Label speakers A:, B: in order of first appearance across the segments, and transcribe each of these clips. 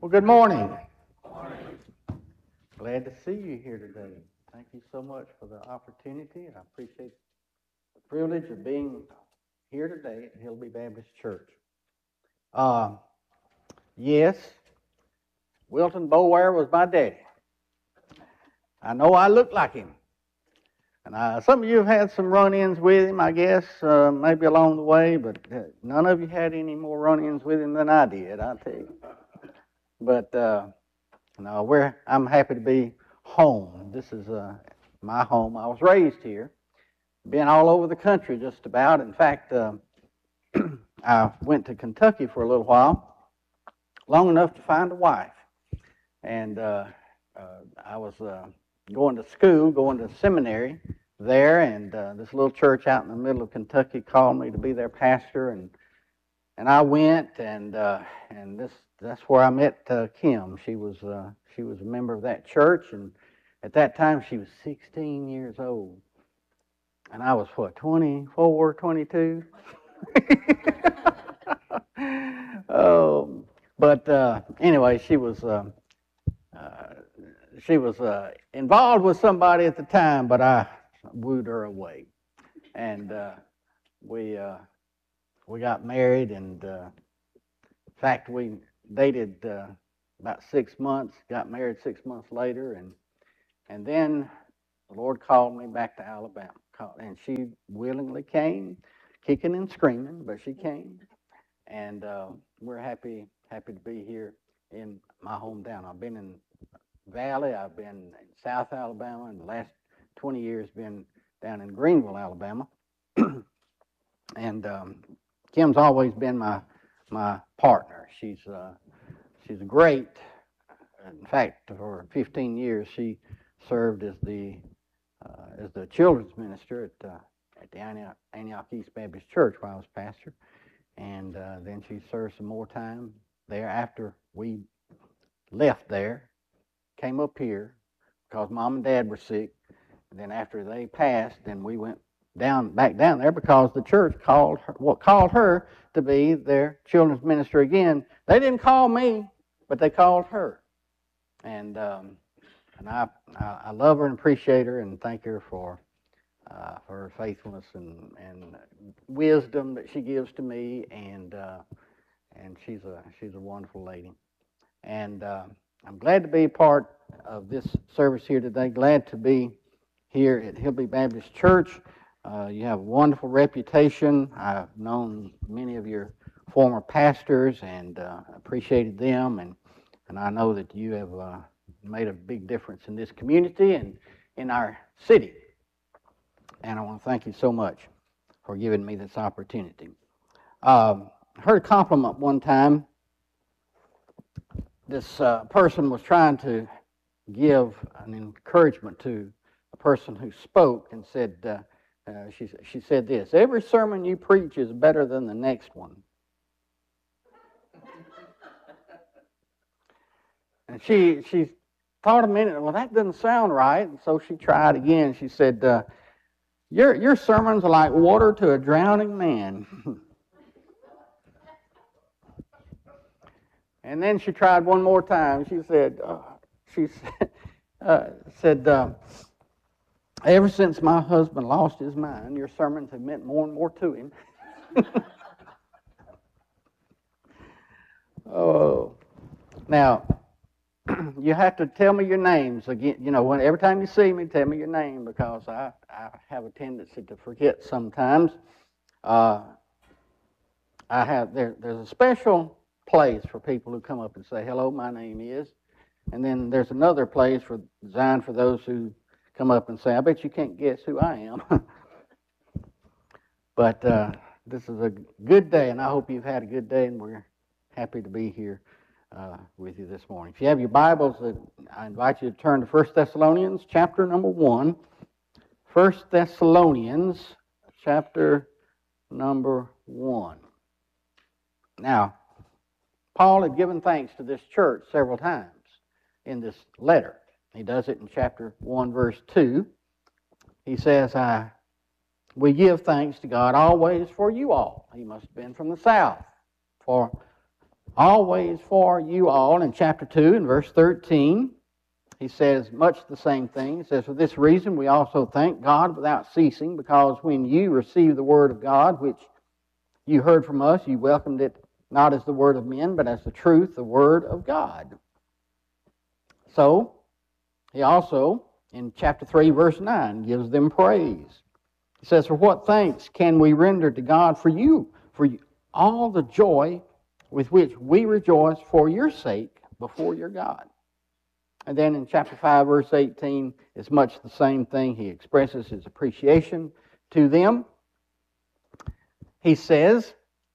A: Well, good morning. Glad to see you here today. Thank you so much for the opportunity, and I appreciate the privilege of being here today at Hillby Baptist Church. Yes, Wilton Bower was my daddy. I know I look like him. And some of you have had some run-ins with him, I guess, maybe along the way, but none of you had any more run-ins with him than I did, I'll tell you. But no, I'm happy to be home. This is my home. I was raised here. Been all over the country just about. In fact, I went to Kentucky for a little while, long enough to find a wife. And I was going to school, going to seminary there, and this little church out in the middle of Kentucky called me to be their pastor, and I went, and that's where I met Kim. She was a member of that church, and at that time she was 16 years old, and I was 24, 22. But anyway, she was involved with somebody at the time, but I wooed her away, and we got married, and in fact we dated about 6 months, got married 6 months later, and then the Lord called me back to Alabama, and she willingly came, kicking and screaming, but she came, and we're happy to be here in my hometown. I've been in Valley, I've been in South Alabama, and the last 20 years been down in Greenville, Alabama. And Kim's always been my partner. She's great. In fact, for 15 years she served as the children's minister at the Antioch East Baptist Church while I was pastor, and then she served some more time there after we left there. Came up here because Mom and Dad were sick. And then after they passed, then we went back down there because the church called her to be their children's minister again. They didn't call me, but they called her. And I love her and appreciate her and thank her for her faithfulness and wisdom that she gives to me. And she's a wonderful lady. And I'm glad to be part of this service here today. Glad to be here at Hillby Baptist Church. You have a wonderful reputation. I've known many of your former pastors and appreciated them, and I know that you have made a big difference in this community and in our city. And I want to thank you so much for giving me this opportunity. I heard a compliment one time. This person was trying to give an encouragement to a person who spoke and said, she said this: "Every sermon you preach is better than the next one." And she thought a minute, well, that doesn't sound right. And so she tried again. She said, your sermons are like water to a drowning man. And then she tried one more time. She said, ever since my husband lost his mind, your sermons have meant more and more to him. Oh, now, you have to tell me your names again. Every time you see me, tell me your name, because I have a tendency to forget sometimes. There's a special place for people who come up and say, "Hello, my name is," and then there's another place designed for those who come up and say, "I bet you can't guess who I am." But this is a good day, and I hope you've had a good day, and we're happy to be here with you this morning. If you have your Bibles, I invite you to turn to 1 Thessalonians chapter number 1. 1 Thessalonians chapter number 1. Now, Paul had given thanks to this church several times in this letter. He does it in chapter 1, verse 2. He says, we give thanks to God always for you all. He must have been from the south. For always for you all. In chapter 2, in verse 13, he says much the same thing. He says, for this reason we also thank God without ceasing, because when you received the word of God, which you heard from us, you welcomed it not as the word of men, but as the truth, the word of God. So, he also, in chapter 3, verse 9, gives them praise. He says, for what thanks can we render to God for all the joy with which we rejoice for your sake before your God. And then in chapter 5, verse 18, it's much the same thing. He expresses his appreciation to them. He says,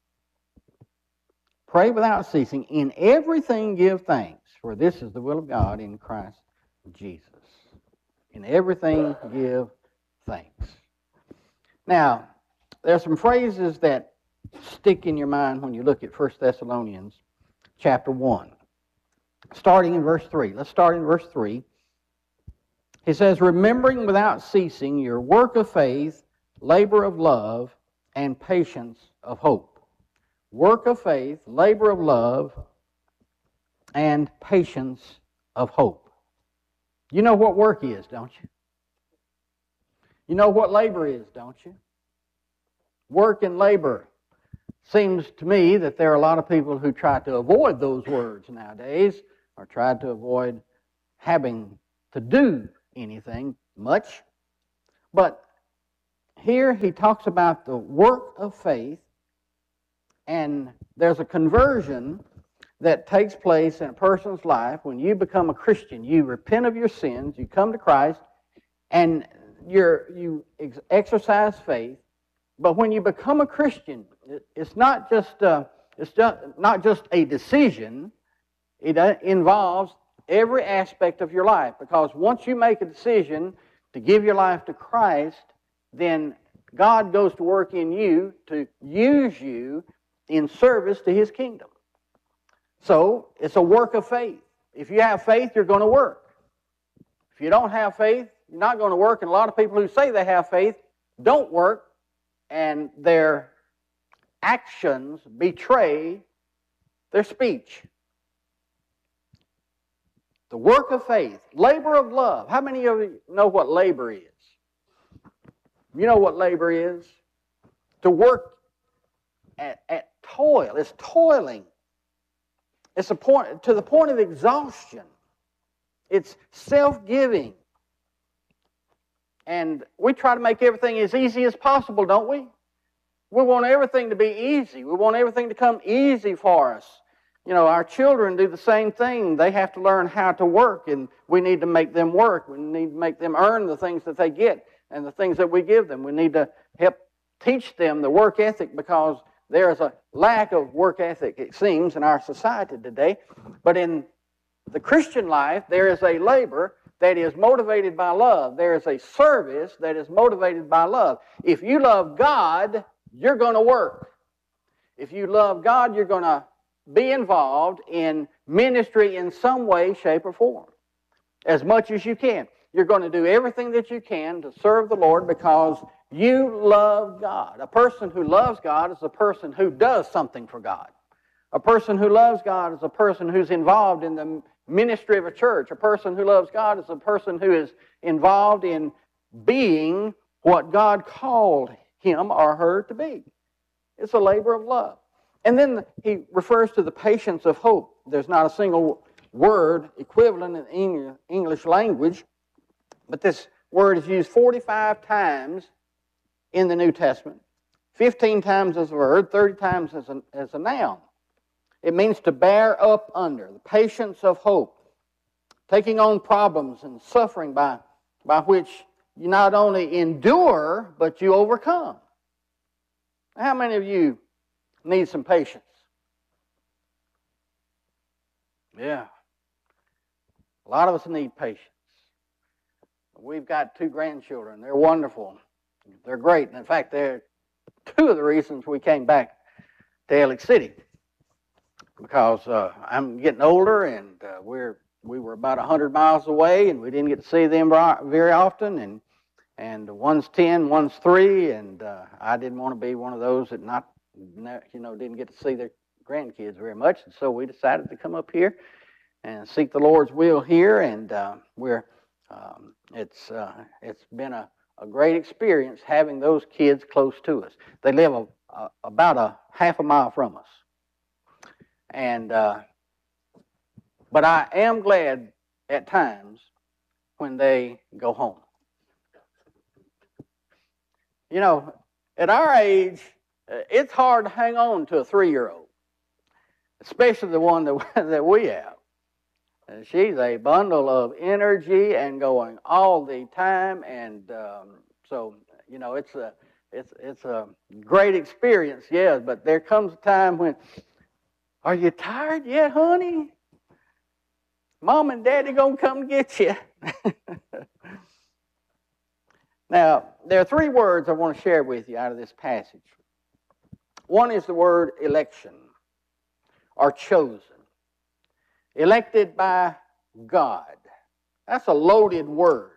A: pray without ceasing. In everything give thanks, for this is the will of God in Christ Jesus. In everything give thanks. Now, there are some phrases that stick in your mind when you look at 1 Thessalonians chapter 1. Starting in verse 3. Let's start in verse 3. He says, remembering without ceasing your work of faith, labor of love, and patience of hope. Work of faith, labor of love, and patience of hope. You know what work is, don't you? You know what labor is, don't you? Work and labor. Seems to me that there are a lot of people who try to avoid those words nowadays, or try to avoid having to do anything much. But here he talks about the work of faith, and there's a conversion that takes place in a person's life when you become a Christian. You repent of your sins, you come to Christ, and you exercise faith. But when you become a Christian, it's not just a decision. It involves every aspect of your life, because once you make a decision to give your life to Christ, then God goes to work in you to use you in service to His kingdom. So it's a work of faith. If you have faith, you're going to work. If you don't have faith, you're not going to work. And a lot of people who say they have faith don't work, and their actions betray their speech. The work of faith, labor of love. How many of you know what labor is? You know what labor is? To work at toil. It's toiling. It's to the point of exhaustion. It's self-giving. And we try to make everything as easy as possible, don't we? We want everything to be easy. We want everything to come easy for us. You know, our children do the same thing. They have to learn how to work, and we need to make them work. We need to make them earn the things that they get and the things that we give them. We need to help teach them the work ethic, because there is a lack of work ethic, it seems, in our society today. But in the Christian life, there is a labor that is motivated by love. There is a service that is motivated by love. If you love God, you're going to work. If you love God, you're going to be involved in ministry in some way, shape, or form. As much as you can. You're going to do everything that you can to serve the Lord because you love God. A person who loves God is a person who does something for God. A person who loves God is a person who's involved in the ministry of a church. A person who loves God is a person who is involved in being what God called him or her to be. It's a labor of love. And then he refers to the patience of hope. There's not a single word equivalent in the English language, but this word is used 45 times in the New Testament, 15 times as a verb, 30 times as a noun. It means to bear up under, the patience of hope, taking on problems and suffering by which you not only endure, but you overcome. How many of you need some patience? Yeah. A lot of us need patience. We've got 2 grandchildren. They're wonderful. They're great. And in fact, they're 2 of the reasons we came back to Alex City. Because I'm getting older, and we were about 100 miles away, and we didn't get to see them very often. And one's 10, one's 3, and I didn't want to be one of those that didn't get to see their grandkids very much, and so we decided to come up here and seek the Lord's will here, and it's been a great experience having those kids close to us. They live about a half a mile from us, and but I am glad at times when they go home. You know, at our age, it's hard to hang on to a 3-year-old, especially the one that we have. She's a bundle of energy and going all the time, and so you know it's a great experience, yes. But there comes a time when, are you tired yet, honey? Mom and Daddy gonna come get you. Now, there are 3 words I want to share with you out of this passage. One is the word election, or chosen. Elected by God. That's a loaded word.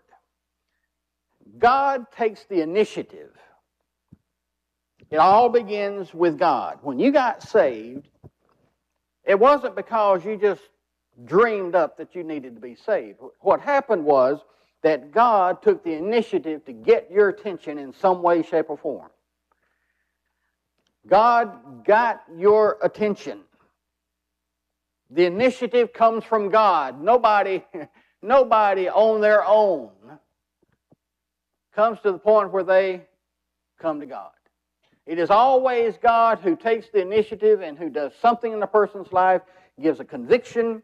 A: God takes the initiative. It all begins with God. When you got saved, it wasn't because you just dreamed up that you needed to be saved. What happened was that God took the initiative to get your attention in some way, shape, or form. God got your attention. The initiative comes from God. Nobody on their own comes to the point where they come to God. It is always God who takes the initiative and who does something in a person's life, gives a conviction,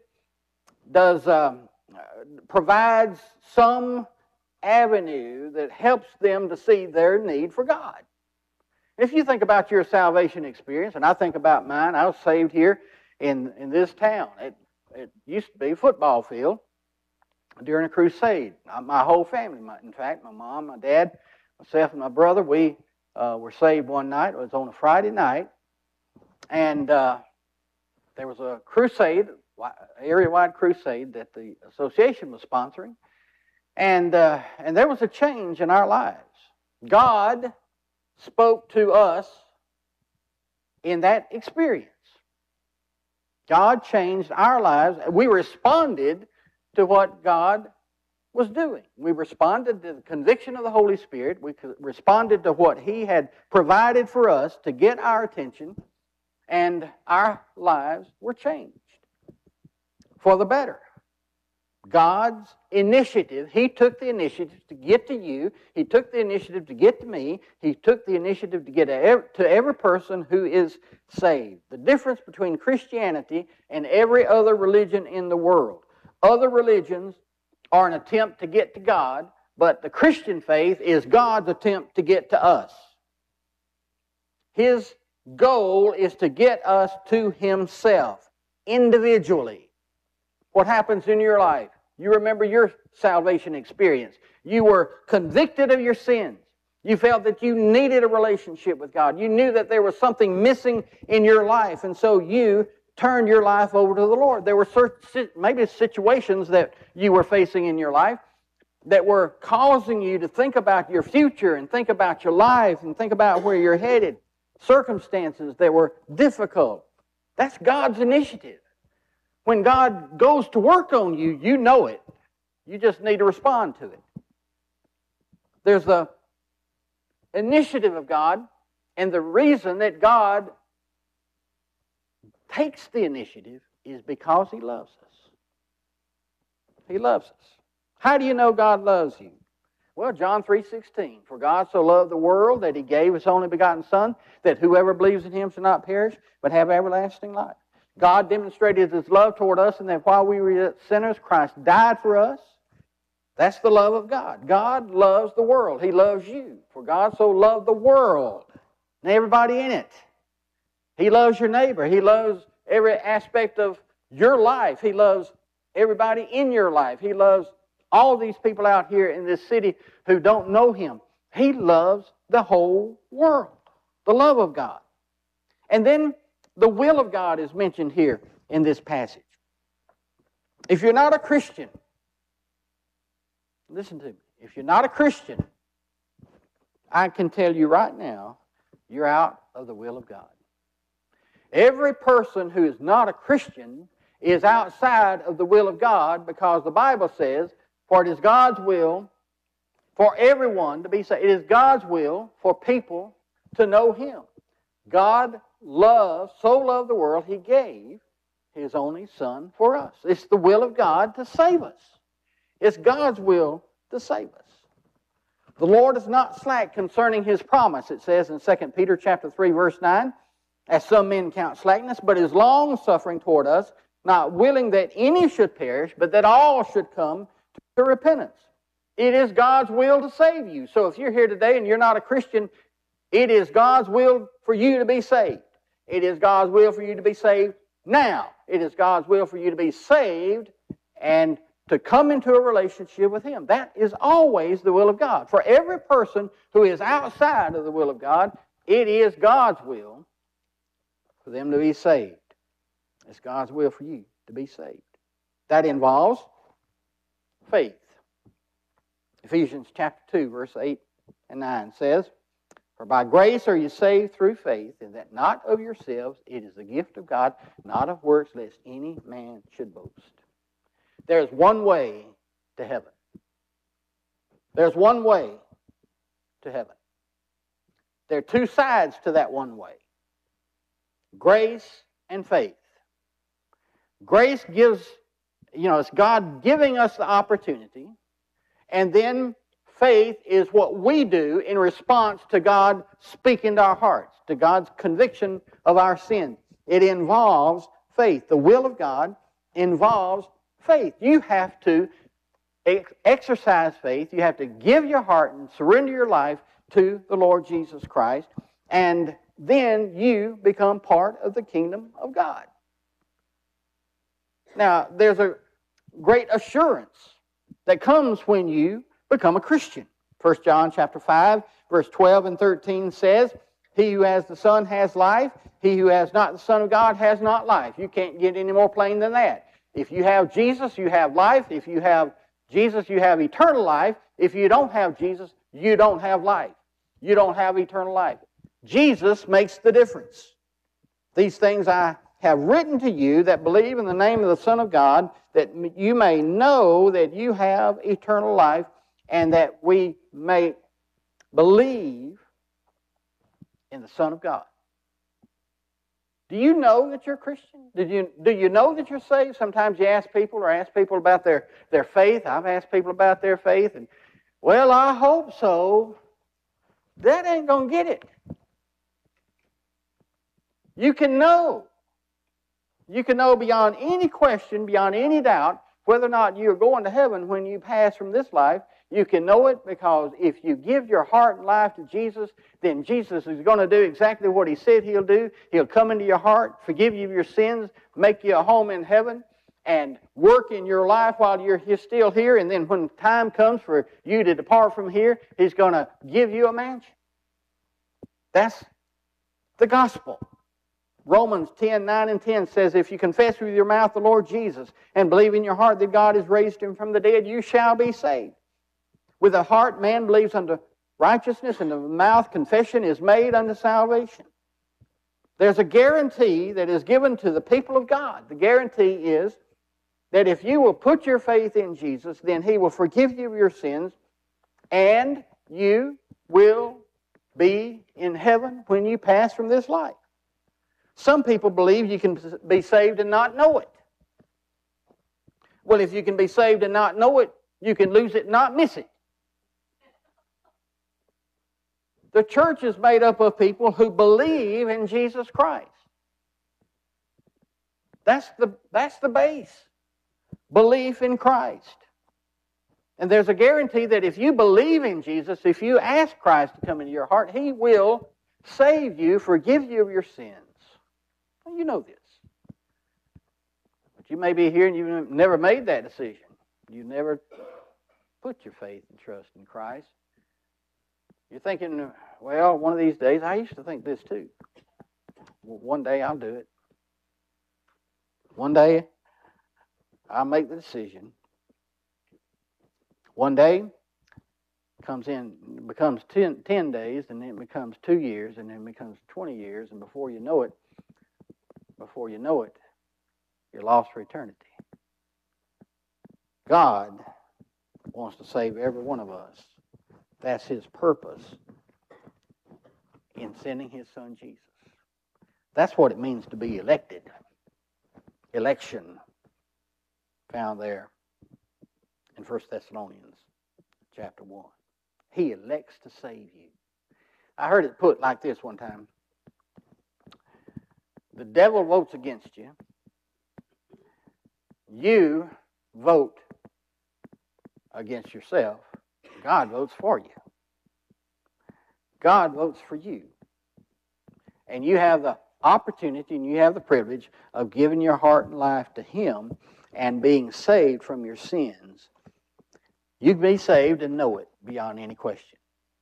A: provides some avenue that helps them to see their need for God. If you think about your salvation experience, and I think about mine, I was saved here in this town. It used to be a football field during a crusade. My whole family, in fact, my mom, my dad, myself, and my brother, we were saved one night. It was on a Friday night, and there was a crusade, area-wide crusade that the association was sponsoring, and there was a change in our lives. God spoke to us in that experience. God changed our lives. We responded to what God was doing. We responded to the conviction of the Holy Spirit. We responded to what He had provided for us to get our attention, and our lives were changed for the better. God's initiative, He took the initiative to get to you. He took the initiative to get to me. He took the initiative to get to every person who is saved. The difference between Christianity and every other religion in the world. Other religions are an attempt to get to God, but the Christian faith is God's attempt to get to us. His goal is to get us to Himself individually. What happens in your life? You remember your salvation experience. You were convicted of your sins. You felt that you needed a relationship with God. You knew that there was something missing in your life, and so you turned your life over to the Lord. There were maybe situations that you were facing in your life that were causing you to think about your future and think about your life and think about where you're headed. Circumstances that were difficult. That's God's initiative. When God goes to work on you, you know it. You just need to respond to it. There's the initiative of God, and the reason that God takes the initiative is because He loves us. He loves us. How do you know God loves you? Well, John 3:16, for God so loved the world that He gave His only begotten Son, that whoever believes in Him shall not perish, but have everlasting life. God demonstrated His love toward us, and that while we were yet sinners, Christ died for us. That's the love of God. God loves the world. He loves you. For God so loved the world and everybody in it. He loves your neighbor. He loves every aspect of your life. He loves everybody in your life. He loves all these people out here in this city who don't know Him. He loves the whole world. The love of God. And then the will of God is mentioned here in this passage. If you're not a Christian, listen to me. If you're not a Christian, I can tell you right now, you're out of the will of God. Every person who is not a Christian is outside of the will of God, because the Bible says, for it is God's will for everyone to be saved. It is God's will for people to know Him. God so loved the world, He gave His only Son for us. It's the will of God to save us. It's God's will to save us. The Lord is not slack concerning His promise, it says in 2 Peter chapter 3, verse 9, as some men count slackness, but is long-suffering toward us, not willing that any should perish, but that all should come to repentance. It is God's will to save you. So if you're here today and you're not a Christian, it is God's will for you to be saved. It is God's will for you to be saved now. It is God's will for you to be saved and to come into a relationship with Him. That is always the will of God. For every person who is outside of the will of God, it is God's will for them to be saved. It's God's will for you to be saved. That involves faith. Ephesians chapter 2, verse 8 and 9 says, for by grace are you saved through faith, and that not of yourselves, it is the gift of God, not of works, lest any man should boast. There's one way to heaven. There's one way to heaven. There are two sides to that one way. Grace and faith. Grace gives, it's God giving us the opportunity, and then faith is what we do in response to God speaking to our hearts, to God's conviction of our sin. It involves faith. The will of God involves faith. You have to exercise faith. You have to give your heart and surrender your life to the Lord Jesus Christ, and then you become part of the kingdom of God. Now, there's a great assurance that comes when you become a Christian. 1 John chapter 5, verse 12 and 13 says, he who has the Son has life. He who has not the Son of God has not life. You can't get any more plain than that. If you have Jesus, you have life. If you have Jesus, you have eternal life. If you don't have Jesus, you don't have life. You don't have eternal life. Jesus makes the difference. These things I have written to you that believe in the name of the Son of God, that you may know that you have eternal life, and that we may believe in the Son of God. Do you know that you're a Christian? Do you know that you're saved? Sometimes you ask people about their faith. I've asked people about their faith, and, well, I hope so. That ain't going to get it. You can know. You can know beyond any question, beyond any doubt, whether or not you're going to heaven when you pass from this life. You can know it because if you give your heart and life to Jesus, then Jesus is going to do exactly what He said He'll do. He'll come into your heart, forgive you of your sins, make you a home in heaven, and work in your life while you're still here. And then when time comes for you to depart from here, He's going to give you a mansion. That's the gospel. Romans 10, 9 and 10 says, if you confess with your mouth the Lord Jesus and believe in your heart that God has raised Him from the dead, you shall be saved. With the heart man believes unto righteousness, and the mouth confession is made unto salvation. There's a guarantee that is given to the people of God. The guarantee is that if you will put your faith in Jesus, then He will forgive you of your sins, and you will be in heaven when you pass from this life. Some people believe you can be saved and not know it. Well, if you can be saved and not know it, you can lose it and not miss it. The church is made up of people who believe in Jesus Christ. That's the base. Belief in Christ. And there's a guarantee that if you believe in Jesus, if you ask Christ to come into your heart, He will save you, forgive you of your sins. Well, you know this. But you may be here and you've never made that decision. You never put your faith and trust in Christ. You're thinking, well, one of these days, I used to think this too. Well, one day I'll do it. One day I'll make the decision. One day becomes 10 days, and then it becomes 2 years, and then it becomes 20 years, and before you know it, before you know it, you're lost for eternity. God wants to save every one of us. That's His purpose in sending His Son Jesus. That's what it means to be elected. Election, found there in 1 Thessalonians chapter 1. He elects to save you. I heard it put like this one time. The devil votes against you. You vote against yourself. God votes for you. God votes for you. And you have the opportunity and you have the privilege of giving your heart and life to Him and being saved from your sins. You can be saved and know it beyond any question.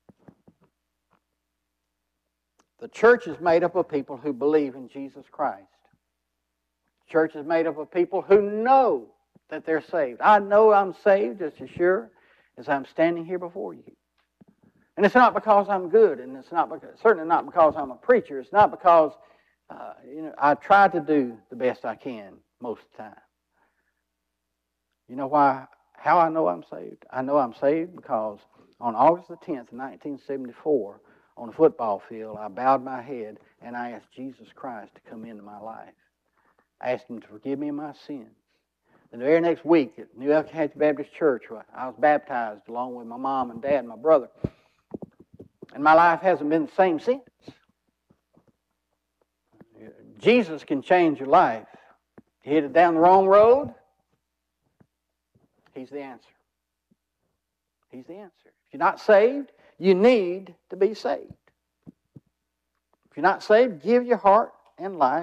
A: The church is made up of people who believe in Jesus Christ. The church is made up of people who know that they're saved. I know I'm saved just as sure as I'm standing here before you. And it's not because I'm good, and it's not because, certainly not because I'm a preacher. It's not because I try to do the best I can most of the time. You know why? How I know I'm saved? I know I'm saved because on August the 10th, 1974, on a football field, I bowed my head and I asked Jesus Christ to come into my life. I asked Him to forgive me of my sins. And the very next week at New Elk Hatch Baptist Church, I was baptized along with my mom and dad and my brother. And my life hasn't been the same since. Jesus can change your life. You headed down the wrong road, He's the answer. He's the answer. If you're not saved, you need to be saved. If you're not saved, give your heart and life